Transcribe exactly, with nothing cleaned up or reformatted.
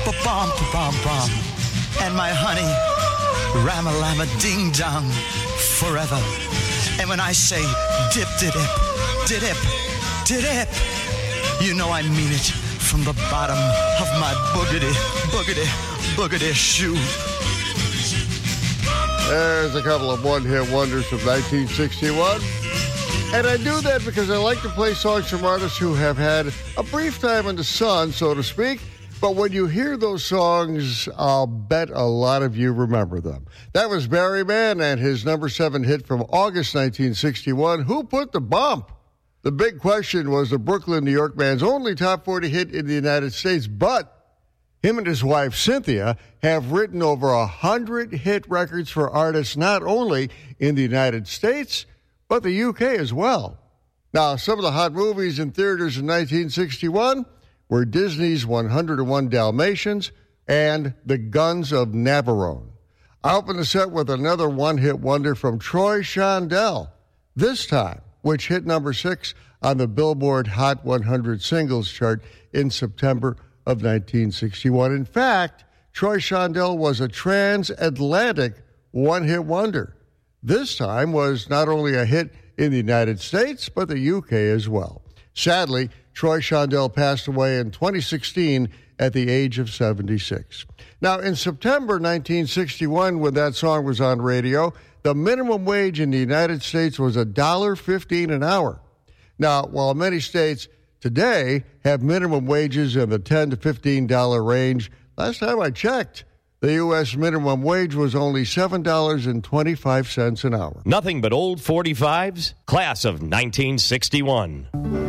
ba-bum, ba-bum, bum. And my honey, ram-a-lam-a ding-dong, forever. And when I say dip-dip, dip-dip, dip-dip, you know I mean it from the bottom of my boogity, boogity, boogity shoe. There's a couple of one-hit wonders from nineteen sixty-one. And I do that because I like to play songs from artists who have had a brief time in the sun, so to speak. But when you hear those songs, I'll bet a lot of you remember them. That was Barry Mann and his number seven hit from August nineteen sixty-one, Who Put the Bump? The big question was the Brooklyn, New York man's only top forty hit in the United States, but him and his wife, Cynthia, have written over one hundred hit records for artists not only in the United States, but the U K as well. Now, some of the hot movies in theaters in nineteen sixty-one were Disney's one oh one Dalmatians and The Guns of Navarone. I open the set with another one-hit wonder from Troy Shondell, this time, which hit number six on the Billboard Hot one hundred Singles chart in September of nineteen sixty-one. In fact, Troy Shondell was a transatlantic one-hit wonder. This time was not only a hit in the United States, but the U K as well. Sadly, Troy Shondell passed away in twenty sixteen at the age of seventy-six. Now, in September nineteen sixty-one, when that song was on radio, the minimum wage in the United States was one dollar fifteen an hour. Now, while many states today have minimum wages in the ten to fifteen dollars range, last time I checked, the U S minimum wage was only seven dollars and twenty-five cents an hour. Nothing but old forty-fives, class of nineteen sixty-one.